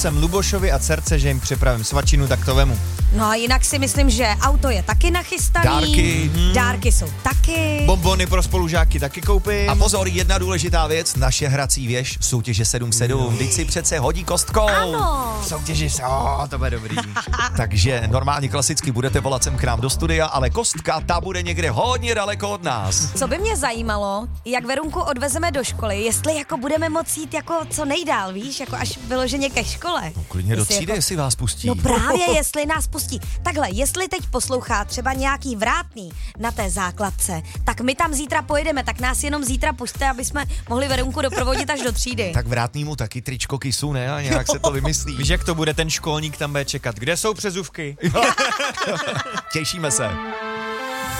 jsem Lubošovi a dcerce, že jim připravím svačinu, tak to vemu. No a jinak si myslím, že auto je taky nachystaný. Dárky jsou taky. Bonbony pro spolužáky taky koupím. A pozor, jedna důležitá věc, naše hrací věž, soutěže 7-7, vždyť si přece hodí kostkou. Ano. Soutěži se, to bude dobrý. Takže normálně klasicky budete volat sem k nám do studia, ale kostka, ta bude někde hodně daleko od nás. Co by mě zajímalo, jak Verunku odvezeme do školy, jestli jako budeme moct jít jako co nejdál, víš, jako až vyloženě ke škole. Klidně do Jestli třídy, jako... jestli vás pustí. No právě, jestli nás pustí. Takhle, jestli teď poslouchá třeba nějaký vrátný na té základce, tak my tam zítra pojedeme, tak nás jenom zítra puste, aby jsme mohli Verunku doprovodit až do třídy. Tak vrátnýmu taky tričko kysu, ne? A nějak se to vymyslí. Víš, jak to bude, ten školník tam bude čekat. Kde jsou přezůvky? Těšíme se.